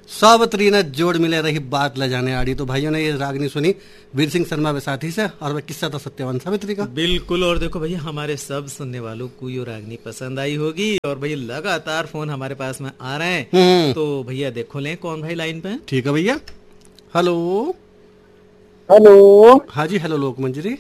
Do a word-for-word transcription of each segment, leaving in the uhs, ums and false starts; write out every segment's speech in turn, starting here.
सावित्री ने जोड़ मिले रही बात ले जाने आड़ी। तो भाइयों ने ये रागनी सुनी वीर सिंह शर्मा बैसाखी से, और वह किस्सा था सत्यवान सावित्री का। बिल्कुल। और देखो भैया, हमारे सब सुनने वालों को ये रागनी पसंद आई होगी, और भैया लगातार फोन हमारे पास में आ रहे हैं। तो भैया देखो लें कौन भाई लाइन पे। ठीक है भैया। Hello hello. हाँ जी, हेलो लोक मंजरी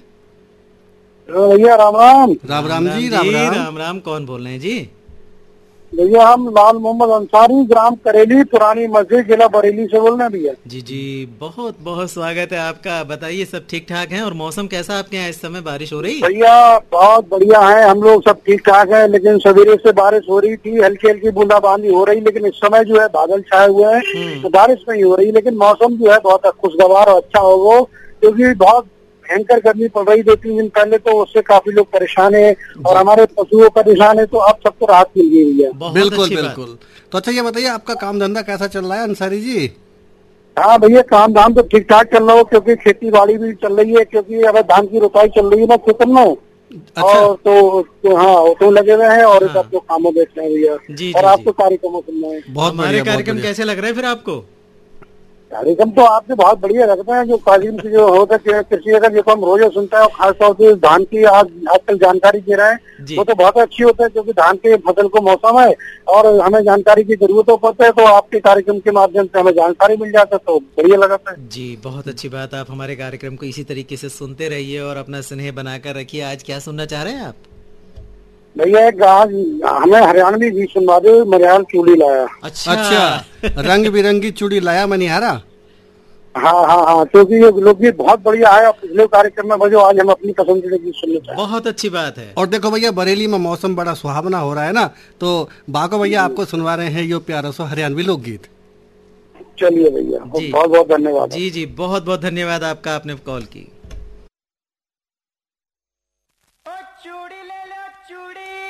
भैया, राम राम। राम राम जी। राम राम राम राम। कौन बोल रहे हैं जी? भैया हम लाल मोहम्मद अंसारी, ग्राम करेली, पुरानी मस्जिद, जिला बरेली से बोल रहे हैं भैया। जी जी, बहुत बहुत स्वागत है आपका। बताइए, सब ठीक ठाक है? और मौसम कैसा आपके यहाँ इस समय? बारिश हो रही? भैया बहुत बढ़िया है, हम लोग सब ठीक ठाक है। लेकिन सवेरे से बारिश हो रही थी, हल्की हल्की बूंदाबांदी हो रही, लेकिन इस समय जो है बादल छाए हुए हैं, तो बारिश नहीं हो रही। लेकिन मौसम जो है बहुत खुशगवार और अच्छा हो, वो क्योंकि बहुत भयंकर गर्मी पड़ रही दो तीन दिन पहले, तो उससे काफी लोग परेशान है और हमारे पशुओं परेशान है, तो अब सबको राहत मिल गई है। बिल्कुल बिल्कुल। तो अच्छा ये बताइए, आपका काम धंधा कैसा चल रहा है अंसारी जी? हाँ भैया, काम धाम तो ठीक ठाक चल रहा हो, क्योंकि खेती बाड़ी भी चल रही है, क्योंकि अब धान की रोपाई चल रही है ना खेतन में। अच्छा। और तो, तो हाँ तो लगे हुए हैं और सब लोग कामों देख रहे हैं भैया। और आपको कार्यक्रमों सुन रहे हैं। बहुत हमारे कार्यक्रम कैसे लग रहे हैं फिर आपको? कार्यक्रम तो आपके बहुत बढ़िया लगता है। जो कालीन की जो होता है कृषि का, जो हम रोज सुनता है, और खासतौर से धान की आज आजकल जानकारी दे रहे हैं, वो तो बहुत अच्छी होता है, क्योंकि धान के फसल को मौसम है और हमें जानकारी की जरूरत पड़ता है, तो आपके कार्यक्रम के माध्यम से हमें जानकारी मिल जाता है, तो बढ़िया लगता है जी। बहुत अच्छी बात। आप हमारे कार्यक्रम को इसी तरीके से सुनते रहिए और अपना स्नेह बनाकर रखिए। आज क्या सुनना चाह रहे हैं आप? भैया एक आज हमें हरियाणवी गीत सुनवा दो, मनिहार चूड़ी लाया। अच्छा अच्छा, रंग बिरंगी चूड़ी लाया मनिहारा। हाँ हाँ हाँ, क्योंकि ये लोकगीत बहुत बढ़िया है। पिछले कार्यक्रम में बजो, आज हम अपनी पसंदीदा गीत सुनने चाहते हैं। बहुत अच्छी बात है। और देखो भैया, बरेली में मौसम बड़ा सुहावना हो रहा है ना, तो बाको भैया आपको सुनवा रहे हैं यो प्यारा सो हरियाणवी लोकगीत। चलिए भैया, बहुत बहुत धन्यवाद। जी जी, बहुत बहुत धन्यवाद आपका, आपने कॉल की। ओ चूड़ी ले लो चूड़ी।